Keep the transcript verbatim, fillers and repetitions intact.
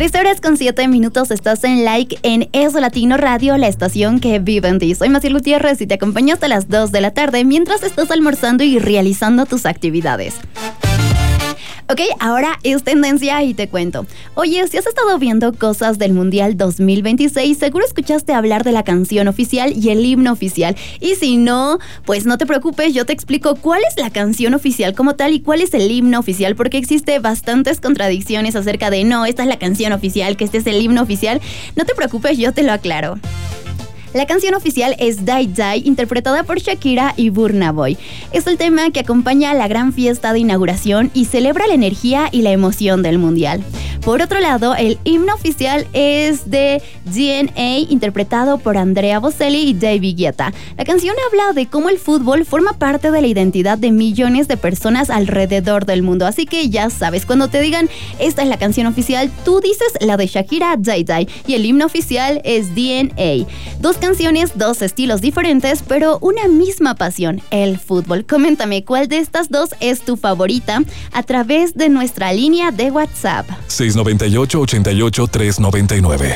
seis horas con siete minutos estás en Like en Eso Latino Radio, la estación que vive en ti. Soy Maciel Gutiérrez y te acompaño hasta las dos de la tarde mientras estás almorzando y realizando tus actividades. Ok, ahora es tendencia y te cuento. Oye, si has estado viendo cosas del Mundial dos mil veintiséis, seguro escuchaste hablar de la canción oficial y el himno oficial. Y si no, pues no te preocupes, yo te explico cuál es la canción oficial como tal y cuál es el himno oficial, porque existe bastantes contradicciones acerca de no, esta es la canción oficial, que este es el himno oficial. No te preocupes, yo te lo aclaro. La canción oficial es Die Die, interpretada por Shakira y Burna Boy. Es el tema que acompaña a la gran fiesta de inauguración y celebra la energía y la emoción del mundial. Por otro lado, el himno oficial es de D N A, interpretado por Andrea Bocelli y David Guetta. La canción habla de cómo el fútbol forma parte de la identidad de millones de personas alrededor del mundo. Así que ya sabes, cuando te digan esta es la canción oficial, tú dices la de Shakira, Die Die, y el himno oficial es D N A. Dos canciones, dos estilos diferentes, pero una misma pasión, el fútbol. Coméntame cuál de estas dos es tu favorita a través de nuestra línea de WhatsApp. seis nueve ocho, ocho ocho, tres nueve nueve.